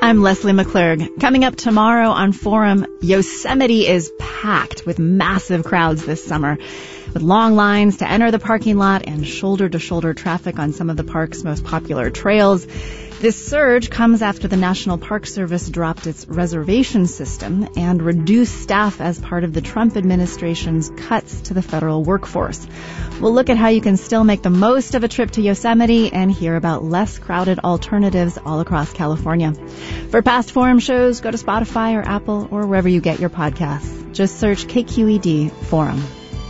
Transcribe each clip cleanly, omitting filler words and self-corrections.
I'm Leslie McClurg. Coming up tomorrow on Forum, Yosemite is packed with massive crowds this summer, with long lines to enter the parking lot and shoulder-to-shoulder traffic on some of the park's most popular trails. This surge comes after the National Park Service dropped its reservation system and reduced staff as part of the Trump administration's cuts to the federal workforce. We'll look at how you can still make the most of a trip to Yosemite and hear about less crowded alternatives all across California. For past Forum shows, go to Spotify or Apple or wherever you get your podcasts. Just search KQED Forum.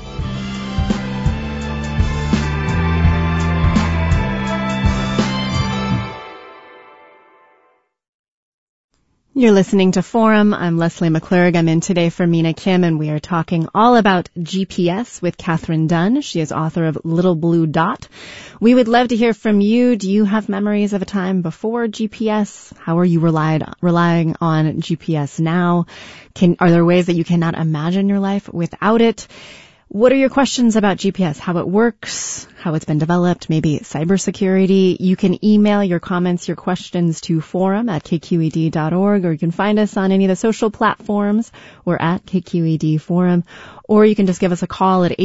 You're listening to Forum. I'm Leslie McClurg. I'm in today for Mina Kim, and we are talking all about GPS with Catherine Dunn. She is author of Little Blue Dot. We would love to hear from you. Do you have memories of a time before GPS? How are you relying on GPS now? Are there ways that you cannot imagine your life without it? What are your questions about GPS, how it works, how it's been developed, maybe cybersecurity? You can email your comments, your questions to forum@kqed.org, or you can find us on any of the social platforms. We're at KQED Forum, or you can just give us a call at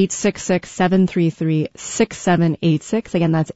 866-733-6786. Again, that's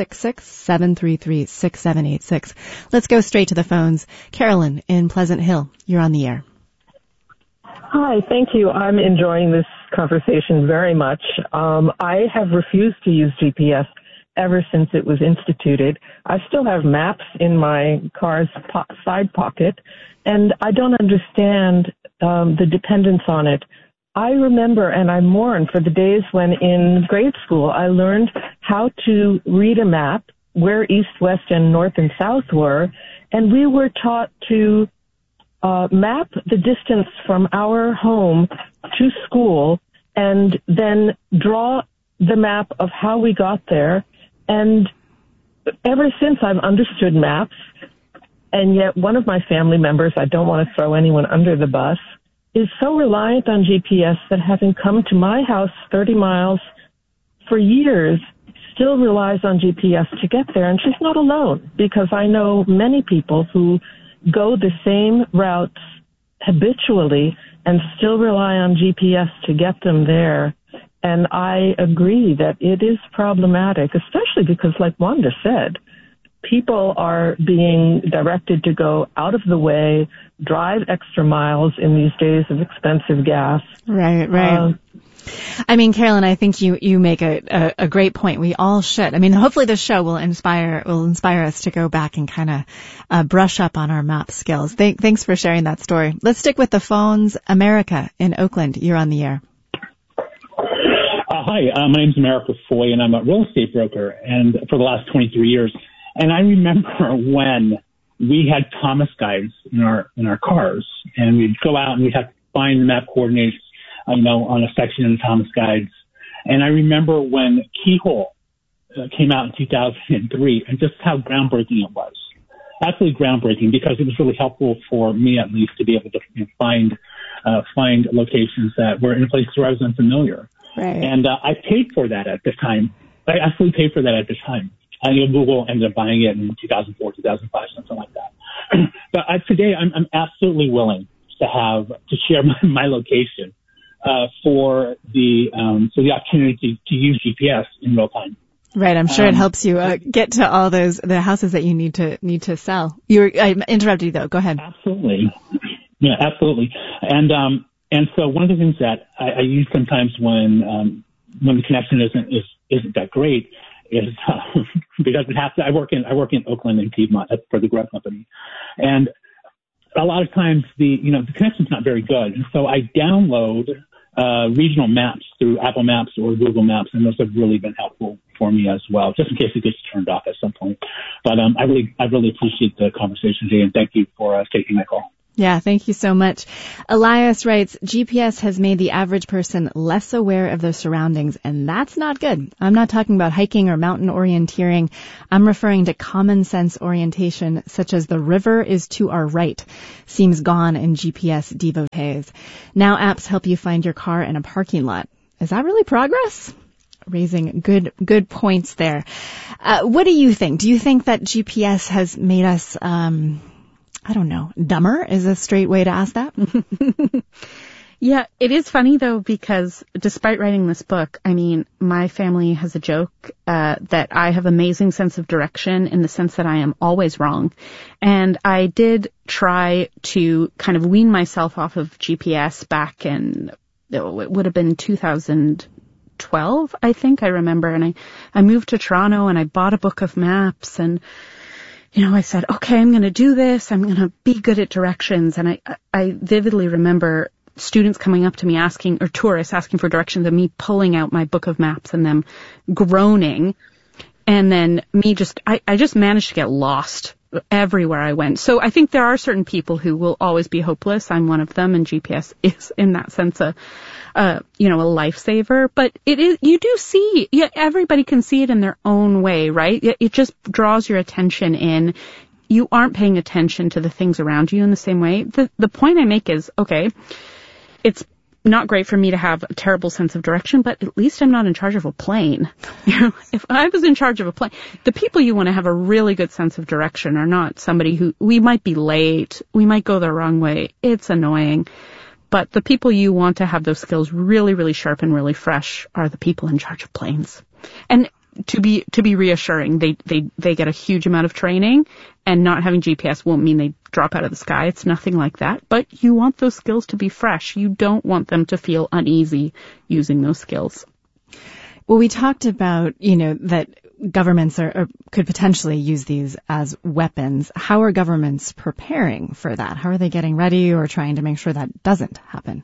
866-733-6786. Let's go straight to the phones. Carolyn in Pleasant Hill, you're on the air. Hi, thank you. I'm enjoying this conversation very much. I have refused to use GPS ever since it was instituted. I still have maps in my car's side pocket, and I don't understand the dependence on it. I remember and I mourn for the days when in grade school I learned how to read a map, where east, west, and north and south were, and we were taught to map the distance from our home to school and then draw the map of how we got there. And ever since I've understood maps, and yet one of my family members, I don't want to throw anyone under the bus, is so reliant on GPS that having come to my house 30 miles for years, still relies on GPS to get there. And she's not alone, because I know many people who go the same routes habitually and still rely on GPS to get them there. And I agree that it is problematic, especially because, like Wanda said, people are being directed to go out of the way, drive extra miles in these days of expensive gas. Right. I mean, Carolyn, I think you make a great point. We all should. I mean, hopefully this show will inspire us to go back and kind of brush up on our map skills. Thanks for sharing that story. Let's stick with the phones. America in Oakland, you're on the air. Hi, my name's America Foy, and I'm a real estate broker, and for the last 23 years. And I remember when we had Thomas guides in our cars, and we'd go out and we'd have to find the map coordinates, on a section in the Thomas guides. And I remember when Keyhole came out in 2003 and just how groundbreaking it was. Absolutely groundbreaking, because it was really helpful for me, at least, to be able to find locations that were in places where I was unfamiliar. Right. And I paid for that at the time. I absolutely paid for that at the time. Google ended up buying it in 2004, 2005, something like that. But today, I'm absolutely willing to share my location for the opportunity to use GPS in real time. Right, I'm sure it helps you get to all the houses that you need to sell. I interrupted you though. Go ahead. Absolutely, yeah, absolutely. And so one of the things that I use sometimes when the connection isn't that great is because I work in Oakland and Piedmont for the Grub Company, and a lot of times the connection's not very good, and so I download regional maps through Apple Maps or Google Maps, and those have really been helpful for me as well, just in case it gets turned off at some point. But I really appreciate the conversation today, and thank you for taking my call. Yeah, thank you so much. Elias writes, GPS has made the average person less aware of their surroundings, and that's not good. I'm not talking about hiking or mountain orienteering. I'm referring to common sense orientation, such as the river is to our right, seems gone in GPS devotees. Now apps help you find your car in a parking lot. Is that really progress? Raising good points there. What do you think? Do you think that GPS has made us I don't know, dumber is a straight way to ask that. Yeah, it is funny, though, because despite writing this book, I mean, my family has a joke that I have amazing sense of direction in the sense that I am always wrong. And I did try to kind of wean myself off of GPS back in, it would have been 2012, I think, I remember. And I moved to Toronto and I bought a book of maps and, you know, I said, okay, I'm going to do this. I'm going to be good at directions. And I vividly remember students coming up to me asking, or tourists asking for directions, and me pulling out my book of maps and them groaning. And then I just managed to get lost everywhere I went. So I think there are certain people who will always be hopeless. I'm one of them, and GPS is in that sense a lifesaver. But it is, you do see, yeah, everybody can see it in their own way, right? It just draws your attention in. You aren't paying attention to the things around you in the same way. The point I make is, okay, it's not great for me to have a terrible sense of direction, but at least I'm not in charge of a plane. You know, if I was in charge of a plane, the people you want to have a really good sense of direction are not somebody who, we might be late, we might go the wrong way. It's annoying. But the people you want to have those skills really, really sharp and really fresh are the people in charge of planes. And to be reassuring, they get a huge amount of training, and not having GPS won't mean they drop out of the sky. It's nothing like that. But you want those skills to be fresh. You don't want them to feel uneasy using those skills. Well, we talked about, you know, that governments could potentially use these as weapons. How are governments preparing for that? How are they getting ready or trying to make sure that doesn't happen?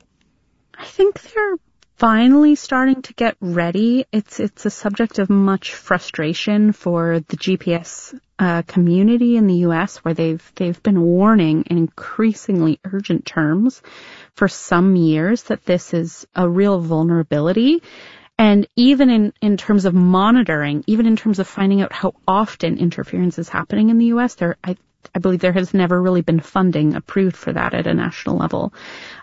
I think they're finally starting to get ready. It's a subject of much frustration for the GPS community in the U.S., where they've been warning in increasingly urgent terms for some years that this is a real vulnerability. And even in terms of monitoring, even in terms of finding out how often interference is happening in the U.S., I believe there has never really been funding approved for that at a national level.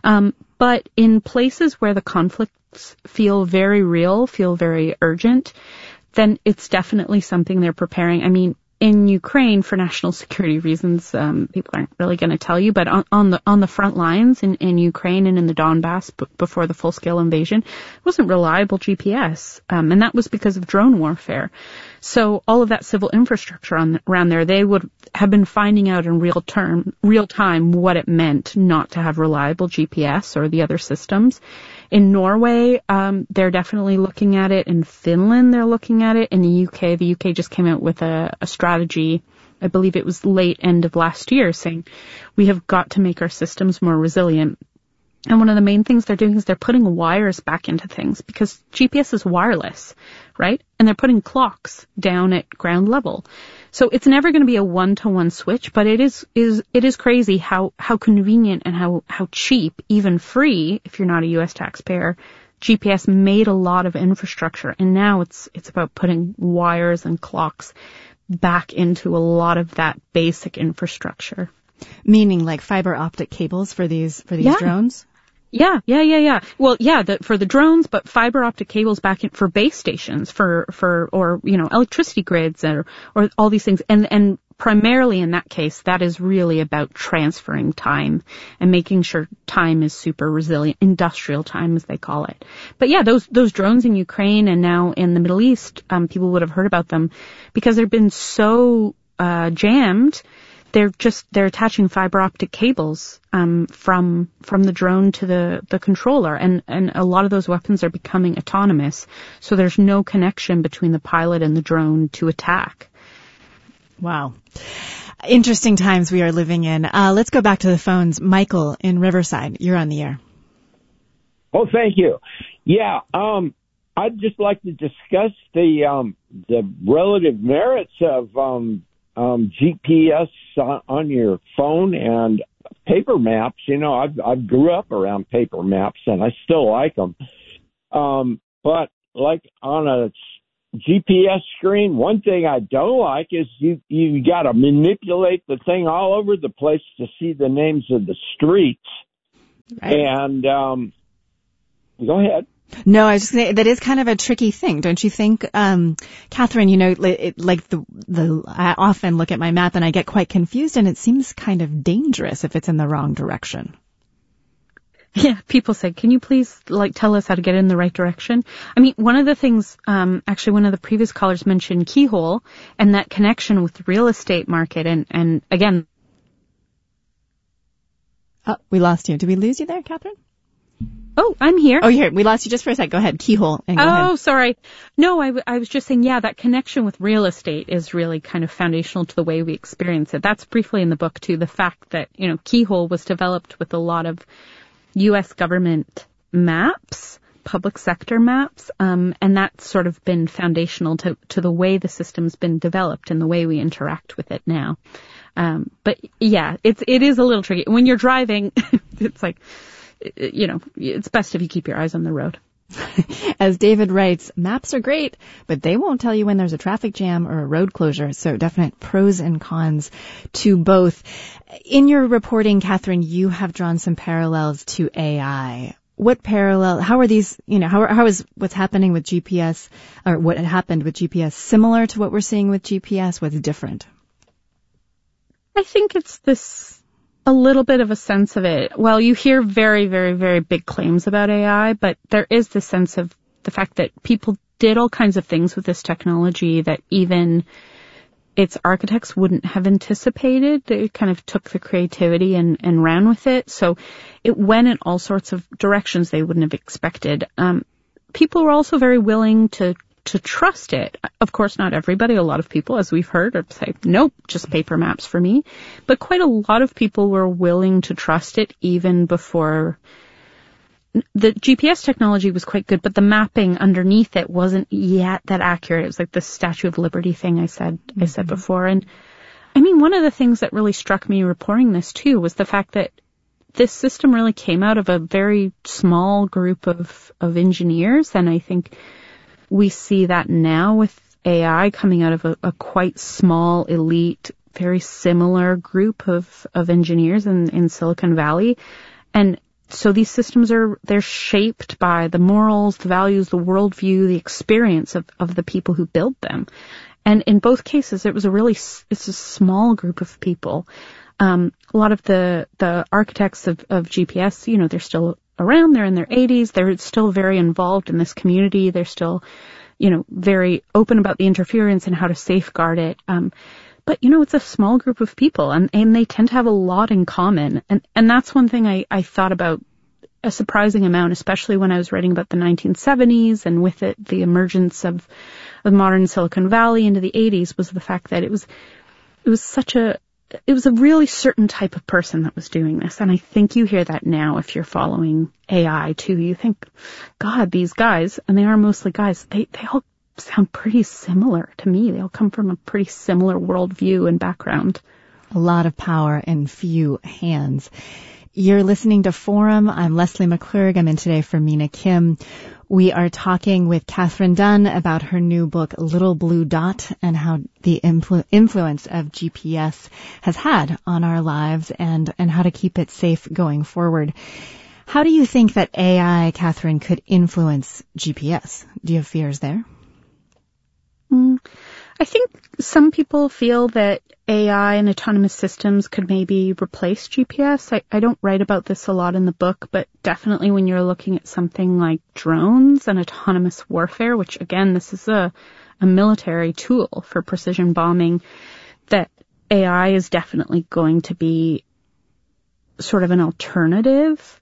But in places where the conflicts feel very real, feel very urgent, then it's definitely something they're preparing. I mean, in Ukraine, for national security reasons, people aren't really going to tell you, but on the front lines in Ukraine and in the Donbass before the full-scale invasion, it wasn't reliable GPS, and that was because of drone warfare. So all of that civil infrastructure around there, they would have been finding out in real time what it meant not to have reliable GPS or the other systems. In Norway, they're definitely looking at it. In Finland, they're looking at it. In the UK just came out with a strategy, I believe it was late end of last year, saying we have got to make our systems more resilient. And one of the main things they're doing is they're putting wires back into things, because GPS is wireless, right? And they're putting clocks down at ground level. So it's never going to be a one-to-one switch, but it is crazy how convenient and how cheap, even free, if you're not a U.S. taxpayer, GPS made a lot of infrastructure. And now it's about putting wires and clocks back into a lot of that basic infrastructure. Meaning like fiber optic cables for these drones? Yeah. Well, yeah, for the drones, but fiber optic cables back in for base stations, or electricity grids or all these things. And primarily in that case, that is really about transferring time and making sure time is super resilient, industrial time as they call it. But yeah, those drones in Ukraine and now in the Middle East, people would have heard about them because they've been so jammed. They're attaching fiber optic cables from the drone to the controller, and a lot of those weapons are becoming autonomous. So there's no connection between the pilot and the drone to attack. Wow. Interesting times we are living in. Let's go back to the phones. Michael in Riverside, you're on the air. Oh, thank you. Yeah, I'd just like to discuss the relative merits of GPS on your phone and paper maps. You know, I've grew up around paper maps and I still like them. But like on a GPS screen, one thing I don't like is you got to manipulate the thing all over the place to see the names of the streets. Right. And go ahead. No, I was just saying that is kind of a tricky thing, don't you think, Catherine? You know, I often look at my map and I get quite confused, and it seems kind of dangerous if it's in the wrong direction. Yeah, people say, can you please tell us how to get in the right direction? I mean, one of the things, actually one of the previous callers mentioned Keyhole and that connection with the real estate market. And again. Oh, we lost you. Did we lose you there, Catherine? Oh, I'm here. Oh, you're here. We lost you just for a sec. Go ahead. Keyhole. And go ahead. Sorry. No, I was just saying, that connection with real estate is really kind of foundational to the way we experience it. That's briefly in the book too. The fact that, Keyhole was developed with a lot of U.S. government maps, public sector maps, and that's sort of been foundational to the way the system's been developed and the way we interact with it now. But yeah, it is a little tricky. When you're driving, it's like, it's best if you keep your eyes on the road. As David writes, maps are great, but they won't tell you when there's a traffic jam or a road closure. So definite pros and cons to both. In your reporting, Catherine, you have drawn some parallels to AI. How are these, how is what's happening with GPS, or what had happened with GPS, similar to what we're seeing with GPS? What's different? I think it's a little bit of a sense of it. Well, you hear very, very, very big claims about AI, but there is this sense of the fact that people did all kinds of things with this technology that even its architects wouldn't have anticipated. They kind of took the creativity and ran with it. So it went in all sorts of directions they wouldn't have expected. People were also very willing to trust it. Of course, not everybody. A lot of people, as we've heard, are say, nope, just paper maps for me. But quite a lot of people were willing to trust it even before. The GPS technology was quite good, but the mapping underneath it wasn't yet that accurate. It was like the Statue of Liberty thing I said before. And I mean, one of the things that really struck me reporting this too was the fact that this system really came out of a very small group of engineers. And I think we see that now with AI coming out of a quite small, elite, very similar group of engineers in Silicon Valley. And so these systems they're shaped by the morals, the values, the worldview, the experience of the people who build them. And in both cases, it's a small group of people. A lot of the architects of GPS, they're still around. They're in their 80s. They're still very involved in this community. They're still, very open about the interference and how to safeguard it. But, it's a small group of people and they tend to have a lot in common. And that's one thing I thought about a surprising amount, especially when I was writing about the 1970s and with it, the emergence of modern Silicon Valley into the 80s was the fact that it was a really certain type of person that was doing this. And I think you hear that now if you're following AI too. You think, God, these guys, and they are mostly guys, they all sound pretty similar to me. They all come from a pretty similar worldview and background. A lot of power in few hands. You're listening to Forum. I'm Leslie McClurg. I'm in today for Mina Kim. We are talking with Catherine Dunn about her new book, Little Blue Dot, and how the influence of GPS has had on our lives and how to keep it safe going forward. How do you think that AI, Catherine, could influence GPS? Do you have fears there? I think some people feel that AI and autonomous systems could maybe replace GPS. I don't write about this a lot in the book, but definitely when you're looking at something like drones and autonomous warfare, which again, this is a military tool for precision bombing, that AI is definitely going to be sort of an alternative.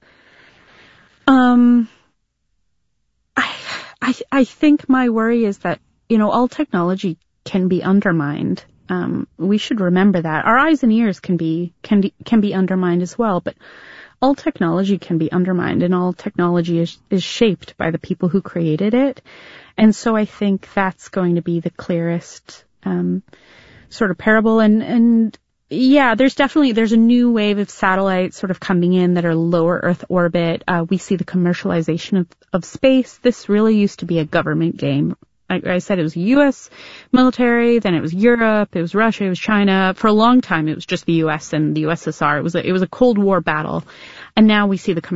I think my worry is that, all technology can be undermined. We should remember that. Our eyes and ears can be undermined as well, but all technology can be undermined, and all technology is shaped by the people who created it. And so I think that's going to be the clearest sort of parable. And yeah, there's a new wave of satellites sort of coming in that are lower Earth orbit. We see the commercialization of space. This really used to be a government game. I said it was U.S. military, then it was Europe, it was Russia, it was China. For a long time, it was just the U.S. and the USSR. It was a Cold War battle. And now we see the